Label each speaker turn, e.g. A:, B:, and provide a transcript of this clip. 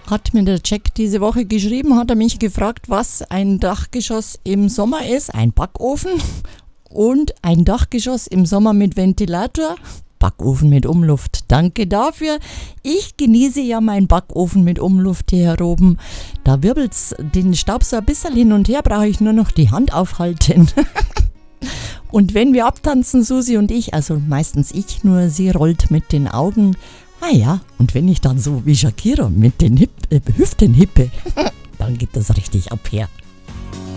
A: hat mir der Jack diese Woche geschrieben, hat er mich gefragt, was ein Dachgeschoss im Sommer ist. Ein Backofen und ein Dachgeschoss im Sommer mit Ventilator. Backofen mit Umluft. Danke dafür. Ich genieße ja meinen Backofen mit Umluft hier oben. Da wirbelt's den Staub so ein bisschen hin und her, brauche ich nur noch die Hand aufhalten. Und wenn wir abtanzen, Susi und ich, also meistens ich, nur sie rollt mit den Augen. Ah ja, und wenn ich dann so wie Shakira mit den Hüften hippe, dann geht das richtig ab her.